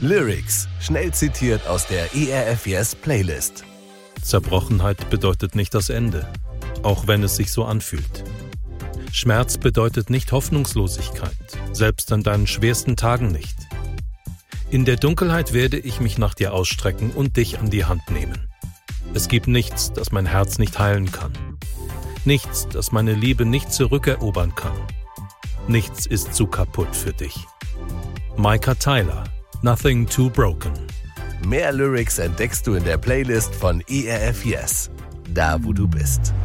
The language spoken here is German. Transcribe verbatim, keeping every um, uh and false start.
Lyrics, schnell zitiert aus der E R F Yes Playlist. Zerbrochenheit bedeutet nicht das Ende, auch wenn es sich so anfühlt. Schmerz bedeutet nicht Hoffnungslosigkeit, selbst an deinen schwersten Tagen nicht. In der Dunkelheit werde ich mich nach dir ausstrecken und dich an die Hand nehmen. Es gibt nichts, das mein Herz nicht heilen kann. Nichts, das meine Liebe nicht zurückerobern kann. Nichts ist zu kaputt für dich. Micah Tyler, Nothing Too Broken. Mehr Lyrics entdeckst du in der Playlist von E R F Yes, da wo du bist.